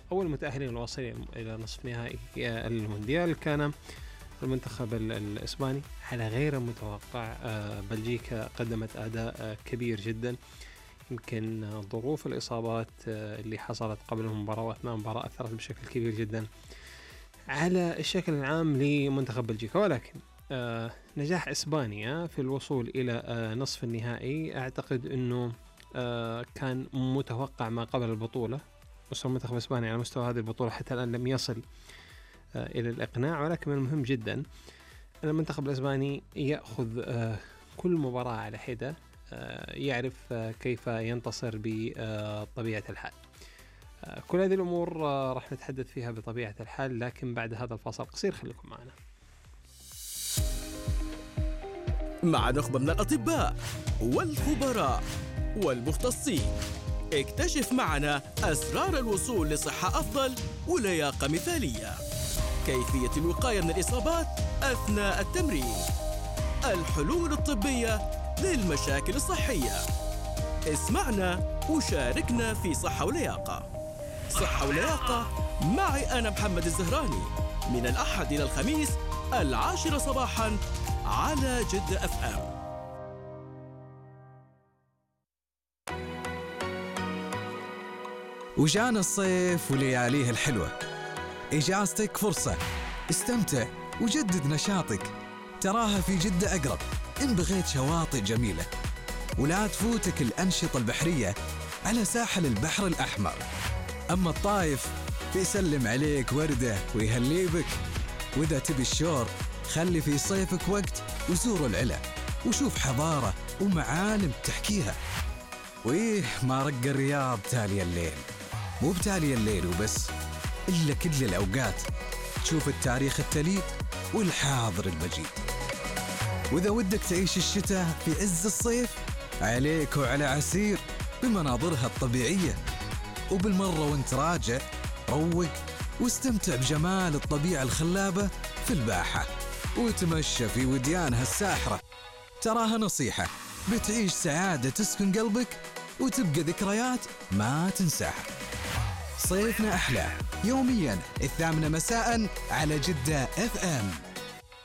أول المتأهلين الواصلين إلى نصف نهائي المونديال كان المنتخب الإسباني. على غير المتوقع بلجيكا قدمت أداء كبير جدا. يمكن ظروف الإصابات اللي حصلت قبل المباراة وأثناء المباراة أثرت بشكل كبير جدا على الشكل العام لمنتخب بلجيكا، ولكن نجاح إسبانيا في الوصول إلى نصف النهائي أعتقد أنه كان متوقع ما قبل البطولة. وصل منتخب إسبانيا على مستوى هذه البطولة حتى الآن لم يصل إلى الإقناع، ولكن من المهم جدا أن المنتخب الإسباني يأخذ كل مباراة على حدة، يعرف كيف ينتصر بطبيعة الحال. كل هذه الأمور راح نتحدث فيها بطبيعة الحال، لكن بعد هذا الفاصل قصير خليكم معنا. مع نخبة من الأطباء والخبراء والمختصين، اكتشف معنا أسرار الوصول لصحة أفضل ولياقة مثالية، كيفية الوقاية من الإصابات أثناء التمرين، الحلول الطبية للمشاكل الصحية. اسمعنا وشاركنا في صحة ولياقة. صحة ولياقة معي أنا محمد الزهراني، من الأحد إلى الخميس 10 صباحاً على جدة FM. وجانا الصيف ولياليه الحلوة، إجازتك فرصة، استمتع وجدد نشاطك، تراها في جدة أقرب إن بغيت شواطئ جميلة. ولا تفوتك الأنشطة البحرية على ساحل البحر الأحمر. أما الطايف فيسلم عليك وردة ويهلي بك. وإذا تبي الشور خلي في صيفك وقت وزور العلا وشوف حضارة ومعالم تحكيها. وإيه ما رق الرياض تالي الليل، مو بتالي الليل وبس، إلا كل الأوقات تشوف التاريخ التليد والحاضر المجيد. وإذا ودك تعيش الشتاء في عز الصيف عليك وعلى عسير بمناظرها الطبيعية. وبالمرة وانت راجع روق واستمتع بجمال الطبيعة الخلابة في الباحة، وتمشى في وديانها الساحرة. تراها نصيحة بتعيش سعادة تسكن قلبك وتبقى ذكريات ما تنساها. صيفنا أحلى يومياً 8 مساءً على جدة FM.